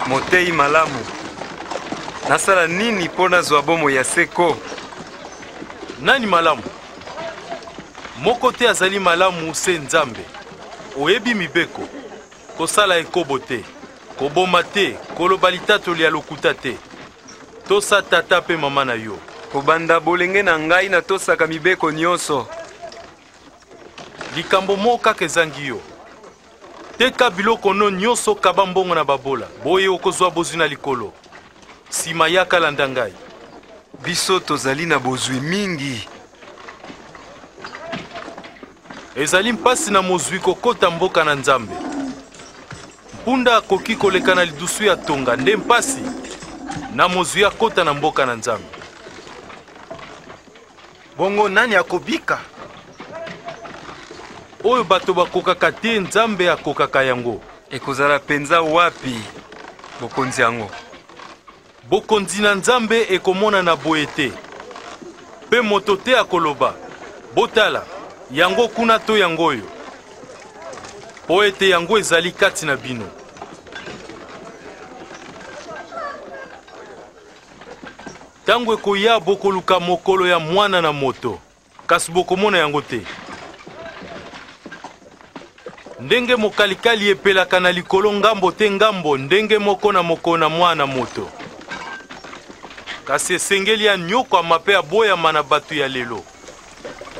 Motei malamu. Nasala nini pona zwa bomo ya seko? Nani malamu? Moko te azali malamu se Nzambe. Oyebi mibeko. Kosala ekobo te. Koboma te. Koloba litatoli ya lokuta te. Tosa tata pe mama na yo. Kobanda bolenge na ngai na tosaka mibeko nyonso. Likambo moko kaka ezangi yo. Teka biloko no nyonso kaba mbongo na babola. Boye okozwa bozwi na likolo. Sima yaka landa ngai. Biso tozali na bozwi mingi. Ezali mpasi na mozwi kokota mboka na Nzambe. Mpunda akoki koleka na lidusu ya tonga nde mpasi na mozwi akota na mboka na Nzambe. Bongo nani akobika? Oyo bato bakokaka te Nzambe akokaka yango. Ekozala penza wapi bokonzi yango? Bokonzi na Nzambe ekomona na boye te. Pe moto te akoloba botala yango kuna to yango oyo. Po ete yango ezali kati na bino. Tango ekoya bokoluka mokolo ya mwana na moto, kasi bokomona yango te. Ndenge mokalikali epelaka na likolo ngambo te ngambo, ndenge moko na moko na mwana moto. Kasi esengeli ya nyoko amape aboyama na bato ya lelo.